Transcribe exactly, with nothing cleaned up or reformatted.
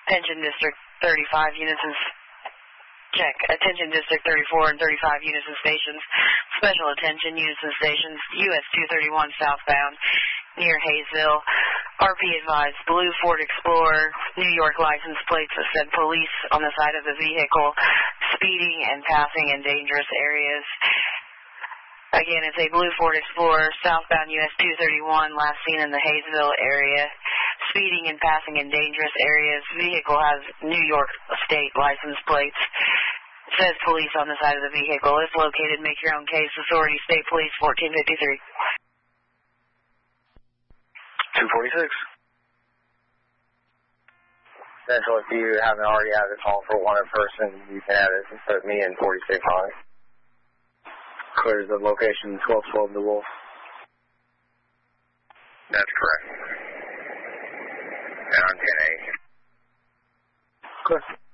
Attention District thirty-five, Unison. Check. Attention District thirty-four and thirty-five, Unison stations. Special attention, Unison stations. U S two thirty-one southbound, near Hayesville. R P advised, blue Ford Explorer, New York license plates that said police on the side of the vehicle, speeding and passing in dangerous areas. Again, it's a blue Ford Explorer, southbound U S two thirty-one, last seen in the Hayesville area. Speeding and passing in dangerous areas. Vehicle has New York state license plates. Says police on the side of the vehicle. If located, make your own case. Authority, State Police, fourteen fifty-three. two forty-six. Central, if you haven't already had a call for one person, you can have it and put me in forty-six on it. Clears the location twelve twelve to Wolf. That's correct. And on ten A. Clear.